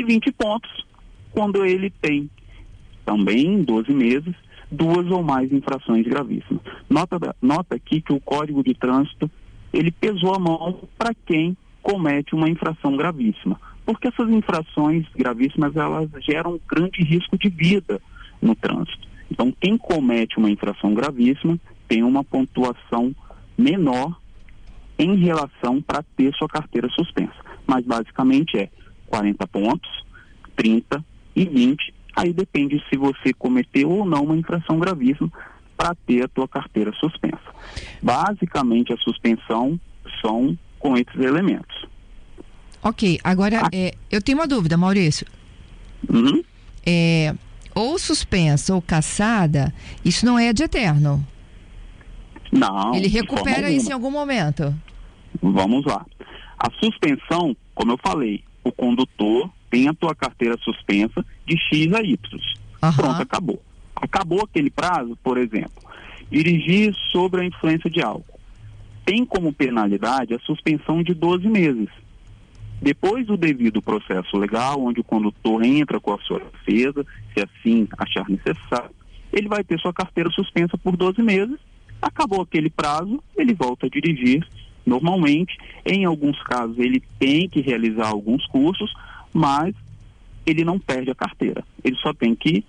e 20 pontos quando ele tem, também em 12 meses, 2 ou mais infrações gravíssimas. Nota aqui que o Código de Trânsito, ele pesou a mão para quem comete uma infração gravíssima, porque essas infrações gravíssimas, elas geram grande risco de vida no trânsito. Então, quem comete uma infração gravíssima tem uma pontuação menor em relação para ter sua carteira suspensa. Mas, basicamente, é 40 pontos, 30 e 20. Aí depende se você cometeu ou não uma infração gravíssima para ter a tua carteira suspensa. Basicamente, a suspensão são com esses elementos. Ok, agora eu tenho uma dúvida, Maurício. Uhum. Ou suspensa ou cassada, isso não é de eterno? Não. Ele recupera isso em algum momento? Vamos lá. A suspensão, como eu falei, o condutor tem a tua carteira suspensa de X a Y. Pronto, acabou. Acabou aquele prazo, por exemplo, dirigir sob a influência de álcool. Tem como penalidade a suspensão de 12 meses. Depois do devido processo legal, onde o condutor entra com a sua defesa, se assim achar necessário, ele vai ter sua carteira suspensa por 12 meses. Acabou aquele prazo, ele volta a dirigir normalmente. Em alguns casos, ele tem que realizar alguns cursos, mas ele não perde a carteira. Ele só tem que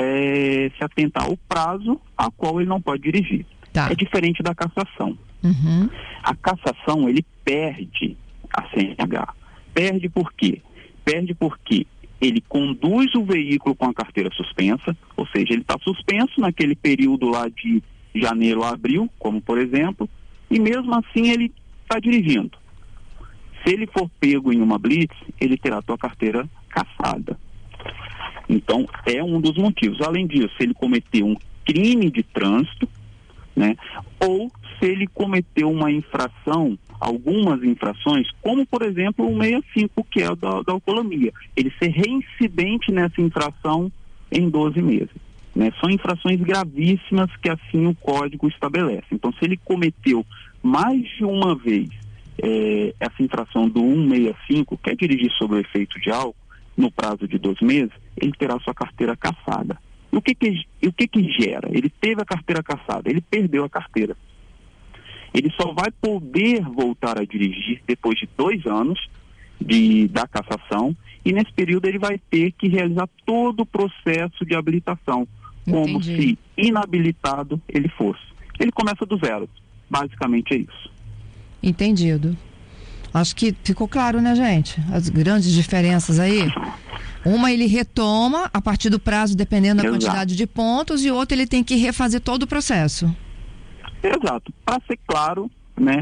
se atentar ao prazo a qual ele não pode dirigir. Tá. É diferente da cassação. Uhum. A cassação, ele perde a CNH. Perde por quê? Perde porque ele conduz o veículo com a carteira suspensa, ou seja, ele está suspenso naquele período lá de janeiro a abril, como por exemplo, e mesmo assim ele está dirigindo. Se ele for pego em uma blitz, ele terá a sua carteira cassada. Então, é um dos motivos. Além disso, se ele cometeu um crime de trânsito, né, ou se ele cometeu uma infração, algumas infrações, como por exemplo o 65, que é o da alcoolemia, ele ser reincidente nessa infração em 12 meses. Né? São infrações gravíssimas que assim o Código estabelece. Então, se ele cometeu mais de uma vez essa infração do 165, que é dirigir sob o efeito de álcool, no prazo de 12 meses, ele terá sua carteira cassada. E o que gera? Ele teve a carteira cassada, ele perdeu a carteira. Ele só vai poder voltar a dirigir depois de 2 anos da cassação, e nesse período ele vai ter que realizar todo o processo de habilitação, como se inabilitado ele fosse. Ele começa do zero, basicamente é isso. Entendido. Acho que ficou claro, né, gente? As grandes diferenças aí. Uma ele retoma a partir do prazo, dependendo da quantidade de pontos, e outra ele tem que refazer todo o processo. Exato. Para ser claro, né,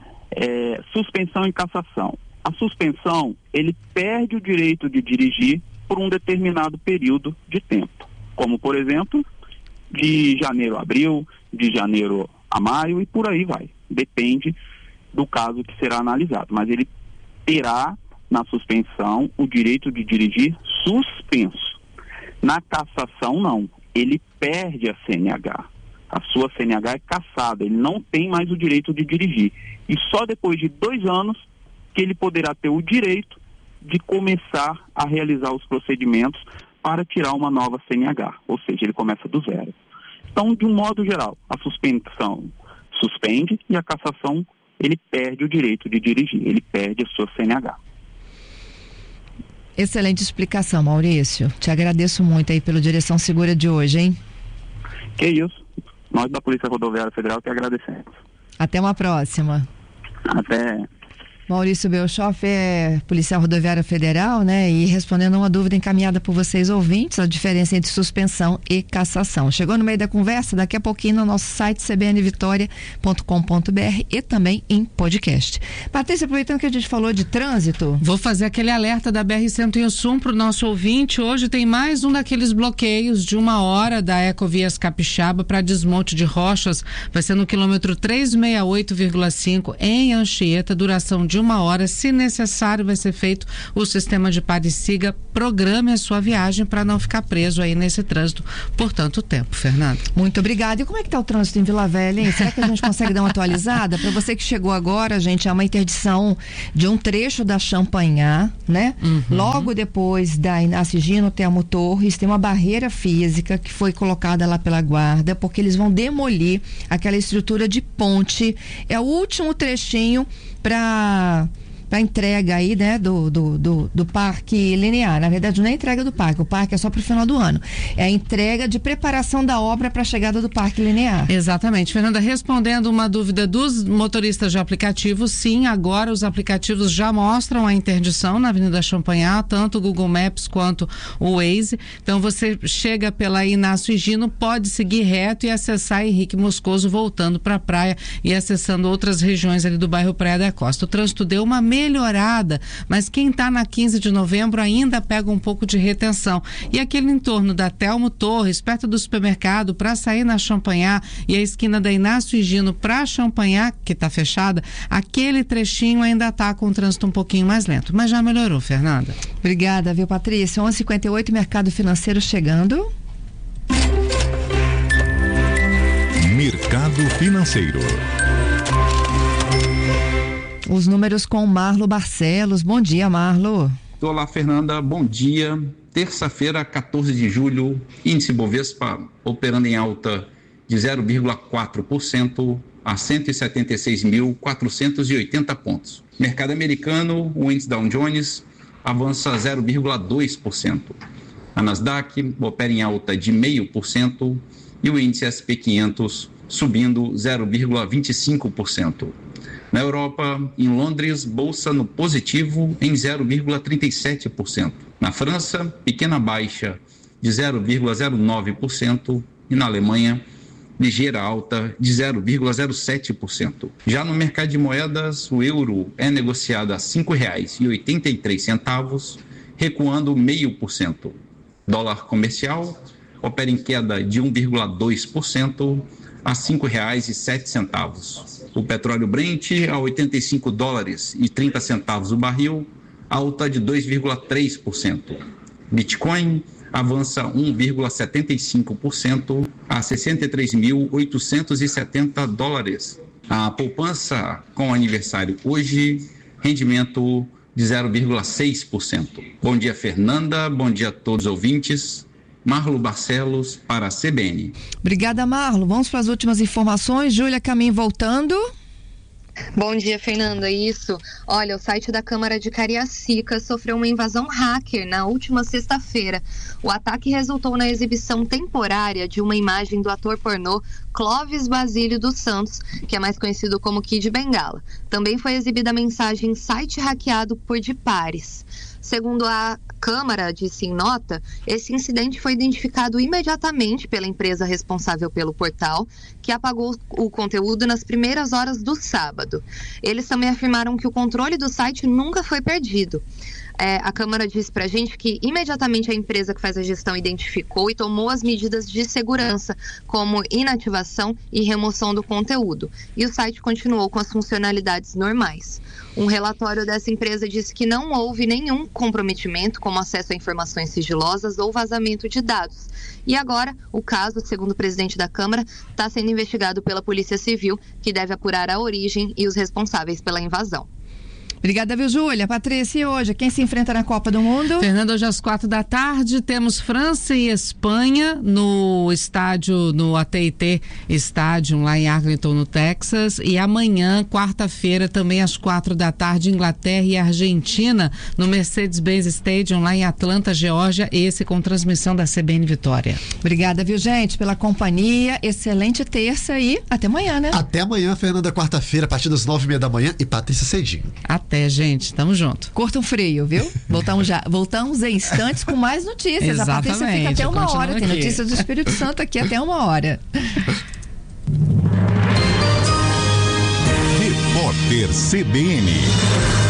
suspensão e cassação. A suspensão, ele perde o direito de dirigir por um determinado período de tempo. Como, por exemplo, de janeiro a abril, de janeiro a maio e por aí vai. Depende do caso que será analisado. Mas ele terá, na suspensão, o direito de dirigir suspenso. Na cassação, não. Ele perde a CNH. A sua CNH é cassada. Ele não tem mais o direito de dirigir. E só depois de 2 anos que ele poderá ter o direito de começar a realizar os procedimentos para tirar uma nova CNH. Ou seja, ele começa do zero. Então, de um modo geral, a suspensão suspende e a cassação, ele perde o direito de dirigir, ele perde a sua CNH. Excelente explicação, Maurício. Te agradeço muito aí pelo Direção Segura de hoje, hein? Que isso. Nós da Polícia Rodoviária Federal que agradecemos. Até uma próxima. Até. Maurício Belchoff é policial rodoviária federal, né? E respondendo uma dúvida encaminhada por vocês ouvintes, a diferença entre suspensão e cassação. Chegou no meio da conversa, daqui a pouquinho no nosso site cbnvitoria.com.br e também em podcast. Patrícia, aproveitando que a gente falou de trânsito, vou fazer aquele alerta da BR-101 para o nosso ouvinte. Hoje tem mais um daqueles bloqueios de 1 hora da Ecovias Capixaba para desmonte de rochas. Vai ser no quilômetro 368,5 em Anchieta, duração de de 1 hora. Se necessário, vai ser feito o sistema de pare e siga. Programe a sua viagem para não ficar preso aí nesse trânsito por tanto tempo, Fernanda. Muito obrigada. E como é que tá o trânsito em Vila Velha, hein? Será que a gente consegue dar uma atualizada? Para você que chegou agora, gente, é uma interdição de um trecho da Champanhar, né? Logo depois da Inácio Gino Telmo Torres, tem uma barreira física que foi colocada lá pela guarda, porque eles vão demolir aquela estrutura de ponte. É o último trechinho para entrega aí, né, do parque linear. Na verdade, não é a entrega do parque, o parque é só para o final do ano. É a entrega de preparação da obra para a chegada do parque linear. Exatamente. Fernanda, respondendo uma dúvida dos motoristas de aplicativo, sim, agora os aplicativos já mostram a interdição na Avenida Champanhar, tanto o Google Maps quanto o Waze. Então você chega pela Inácio Gino, pode seguir reto e acessar Henrique Moscoso, voltando para a praia e acessando outras regiões ali do bairro Praia da Costa. O trânsito deu uma melhorada, mas quem está na 15 de novembro ainda pega um pouco de retenção. E aquele entorno da Telmo Torres, perto do supermercado, para sair na Champanhar, e a esquina da Inácio Gino para Champanhar, que está fechada, aquele trechinho ainda está com o trânsito um pouquinho mais lento, mas já melhorou, Fernanda. Obrigada, viu, Patrícia? 11h58, mercado financeiro chegando. Mercado financeiro. Os números com Marlo Barcelos. Bom dia, Marlo. Olá, Fernanda. Bom dia. Terça-feira, 14 de julho, índice Bovespa operando em alta de 0,4% a 176.480 pontos. Mercado americano, o índice Dow Jones avança 0,2%. A Nasdaq opera em alta de 0,5% e o índice SP 500 subindo 0,25%. Na Europa, em Londres, bolsa no positivo em 0,37%. Na França, pequena baixa de 0,09% e na Alemanha, ligeira alta de 0,07%. Já no mercado de moedas, o euro é negociado a R$ 5,83, recuando 0,5%. Dólar comercial opera em queda de 1,2% a R$ 5,07. O petróleo Brent a $85,30 o barril, alta de 2,3%. Bitcoin avança 1,75% a $63.870. A poupança com aniversário hoje, rendimento de 0,6%. Bom dia, Fernanda. Bom dia a todos os ouvintes. Marlo Barcelos para a CBN. Obrigada, Marlo. Vamos para as últimas informações. Júlia Caminho voltando. Bom dia, Fernanda. Isso. Olha, o site da Câmara de Cariacica sofreu uma invasão hacker na última sexta-feira. O ataque resultou na exibição temporária de uma imagem do ator pornô Clóvis Basílio dos Santos, que é mais conhecido como Kid Bengala. Também foi exibida a mensagem site hackeado por de pares. Segundo a Câmara, disse em nota, esse incidente foi identificado imediatamente pela empresa responsável pelo portal, que apagou o conteúdo nas primeiras horas do sábado. Eles também afirmaram que o controle do site nunca foi perdido. A Câmara disse pra gente que imediatamente a empresa que faz a gestão identificou e tomou as medidas de segurança, como inativação e remoção do conteúdo. E o site continuou com as funcionalidades normais. Um relatório dessa empresa disse que não houve nenhum comprometimento, como acesso a informações sigilosas ou vazamento de dados. E agora, o caso, segundo o presidente da Câmara, está sendo investigado pela Polícia Civil, que deve apurar a origem e os responsáveis pela invasão. Obrigada, viu, Júlia? Patrícia, e hoje, quem se enfrenta na Copa do Mundo? Fernanda, hoje às 16h temos França e Espanha no estádio, no AT&T Stadium, lá em Arlington, no Texas. E amanhã, quarta-feira, também às 16h, Inglaterra e Argentina, no Mercedes-Benz Stadium, lá em Atlanta, Geórgia, esse com transmissão da CBN Vitória. Obrigada, viu, gente, pela companhia. Excelente terça e até amanhã, né? Até amanhã, Fernanda, quarta-feira, a partir das 9h30 da manhã e Patrícia cedinho. Até, gente. Tamo junto. Curta um frio, viu? Voltamos em instantes com mais notícias. Exatamente. A Patrícia fica até uma hora. Aqui. Tem notícias do Espírito Santo aqui até uma hora. Repórter CBN.